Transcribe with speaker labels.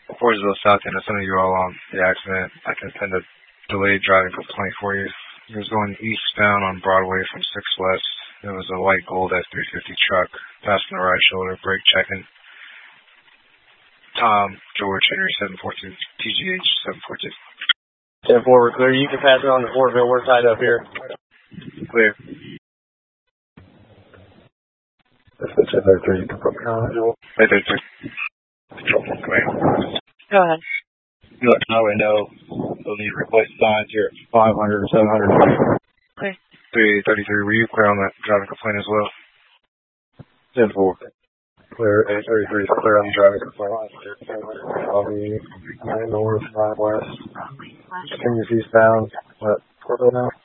Speaker 1: Forestville South End. I sent you all on the accident. I can send a delayed driving complaint for you. He was going eastbound on Broadway from 6 West. There was a white Gold F-350 truck passing the right shoulder, brake checking. Tom, George, Henry, 742, TGH, 742.
Speaker 2: 10-4, we're clear. You can pass it on to Forestville. We're tied up here.
Speaker 1: Clear.
Speaker 2: That's the 10-3. You can put me on it, Joel.
Speaker 1: 10-3. Clear.
Speaker 3: Go ahead.
Speaker 2: You let Highway know they'll need to replace signs here at 500 or 700.
Speaker 3: Clear.
Speaker 1: 333, were you clear on that driving complaint as well?
Speaker 2: 10-4. Clear. 833 is clear on the driving complaint. I'll be 9 north, 9 west. Continues eastbound. What? Forestville now?